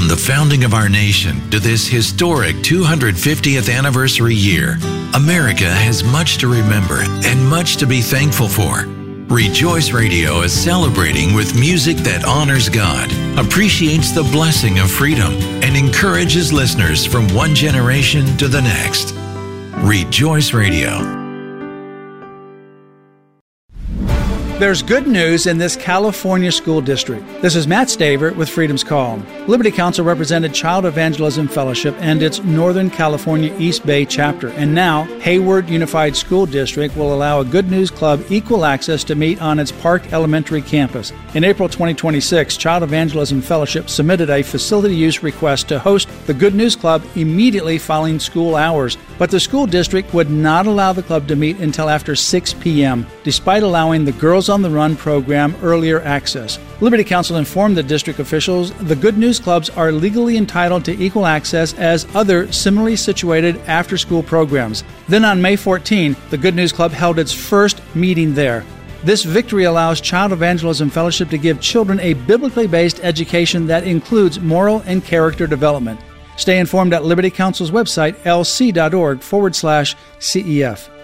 From the founding of our nation to this historic 250th anniversary year, America has much to remember and much to be thankful for. Rejoice Radio is celebrating with music that honors God, appreciates the blessing of freedom, and encourages listeners from one generation to the next. Rejoice Radio. There's good news in this California school district. This is Matt Staver with Freedom's Call. Liberty Counsel represented Child Evangelism Fellowship and its Northern California East Bay chapter, and now Hayward Unified School District will allow a Good News Club equal access to meet on its Park Elementary campus. In April 2026, Child Evangelism Fellowship submitted a facility use request to host the Good News Club immediately following school hours, but the school district would not allow the club to meet until after 6 p.m., despite allowing the Girls on the Run program earlier access. Liberty Counsel informed the district officials the Good News Clubs are legally entitled to equal access as other similarly situated after-school programs. Then on May 14, the Good News Club held its first meeting there. This victory allows Child Evangelism Fellowship to give children a biblically based education that includes moral and character development. Stay informed at Liberty Counsel's website, lc.org/CEF.